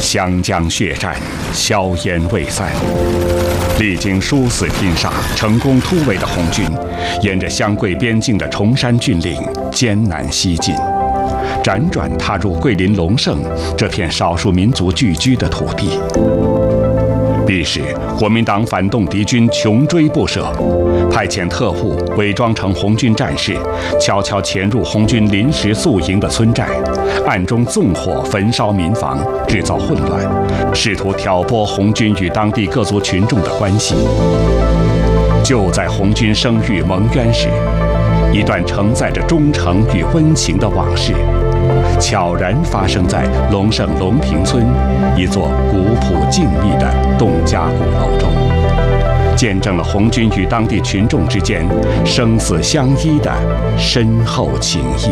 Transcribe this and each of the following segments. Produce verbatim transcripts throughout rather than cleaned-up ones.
湘江血战，硝烟未散。历经殊死拼杀，成功突围的红军，沿着湘桂边境的崇山峻岭艰难西进，辗转踏入桂林龙胜这片少数民族聚居的土地。彼时，国民党反动敌军穷追不舍，派遣特务伪装成红军战士，悄悄潜入红军临时宿营的村寨，暗中纵火焚烧民房，制造混乱，试图挑拨红军与当地各族群众的关系。就在红军声誉蒙冤时，一段承载着忠诚与温情的往事，悄然发生在龙胜龙平村一座古朴静谧的侗家鼓楼中，见证了红军与当地群众之间生死相依的深厚情谊。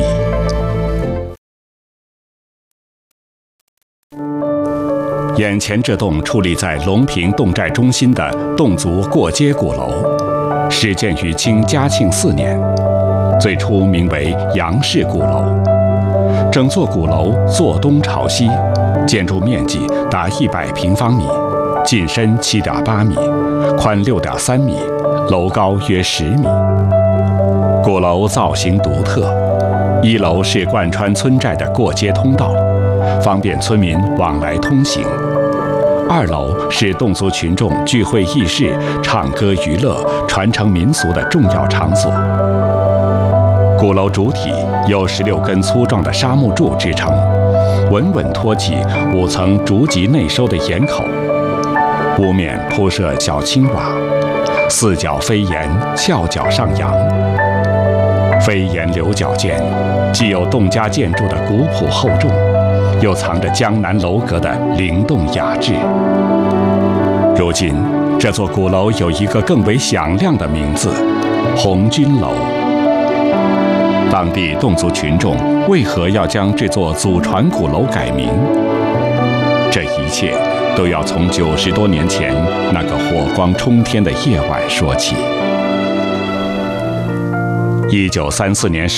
眼前这栋矗立在龙平侗寨中心的侗族过街鼓楼，始建于清嘉庆四年，最初名为杨氏鼓楼。整座鼓楼坐东朝西，建筑面积达一百平方米，进深七点八米，宽六点三米，楼高约十米。鼓楼造型独特，一楼是贯穿村寨的过街通道，方便村民往来通行。二楼是侗族群众聚会议事、唱歌娱乐、传承民俗的重要场所。鼓楼主体由十六根粗壮的沙木柱支撑，稳稳托起五层竹脊内收的檐口，屋面铺设小青瓦，四角飞檐，翘角上扬。飞檐流角间，既有侗家建筑的古朴厚重，又藏着江南楼阁的灵动雅致。如今，这座鼓楼有一个更为响亮的名字——红军楼。当地侗族群众为何要将这座祖传鼓楼改名？这一切都要从九十多年前那个火光冲天的夜晚说起。一九三四年